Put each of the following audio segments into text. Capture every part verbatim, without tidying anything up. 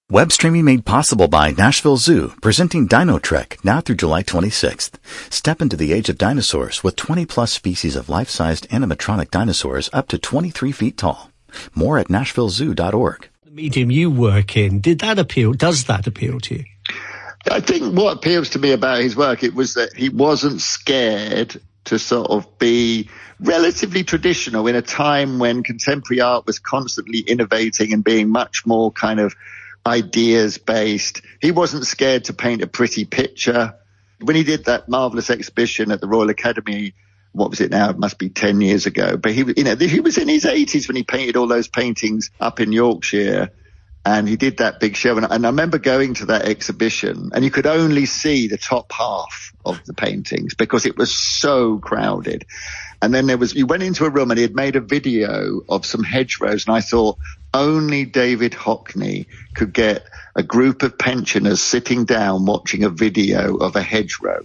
Web streaming made possible by Nashville Zoo, presenting Dino Trek now through July twenty-sixth. Step into the age of dinosaurs with twenty plus species of life-sized animatronic dinosaurs up to twenty-three feet tall. More at nashville zoo dot org. The medium you work in, did that appeal, does that appeal to you? I think what appeals to me about his work, it was that he wasn't scared to sort of be relatively traditional in a time when contemporary art was constantly innovating and being much more kind of ideas-based. He wasn't scared to paint a pretty picture. When he did that marvelous exhibition at the Royal Academy, what was it now? It must be ten years ago. But he, you know, he was in his eighties when he painted all those paintings up in Yorkshire, and he did that big show. And, and I remember going to that exhibition, and you could only see the top half of the paintings because it was so crowded. And then there was, you went into a room and he had made a video of some hedgerows, and I thought only David Hockney could get a group of pensioners sitting down watching a video of a hedgerow.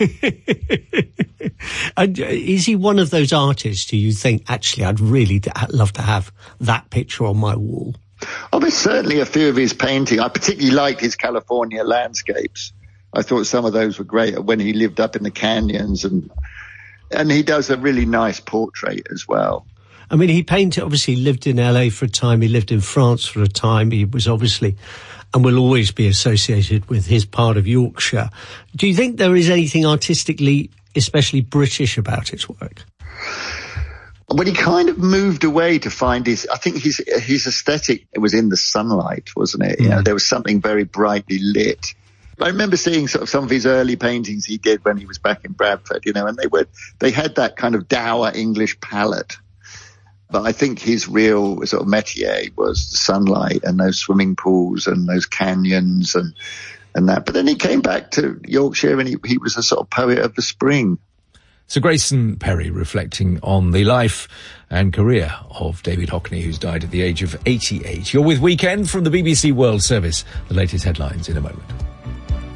And is he one of those artists who you think, actually, I'd really love to have that picture on my wall? Oh, there's certainly a few of his paintings. I particularly liked his California landscapes. I thought some of those were great when he lived up in the canyons, and and he does a really nice portrait as well. I mean, he painted, obviously lived in L A for a time, he lived in France for a time, he was obviously, and will always be associated with his part of Yorkshire. Do you think there is anything artistically, especially British, about his work? When he kind of moved away to find his, I think his his aesthetic was in the sunlight, wasn't it? Mm. You know, there was something very brightly lit. I remember seeing sort of some of his early paintings he did when he was back in Bradford, you know, and they were, they had that kind of dour English palette. But I think his real sort of métier was the sunlight and those swimming pools and those canyons and, and that. But then he came back to Yorkshire and he, he was a sort of poet of the spring. Sir Grayson Perry reflecting on the life and career of David Hockney, who's died at the age of eighty-eight. You're with Weekend from the B B C World Service. The latest headlines in a moment.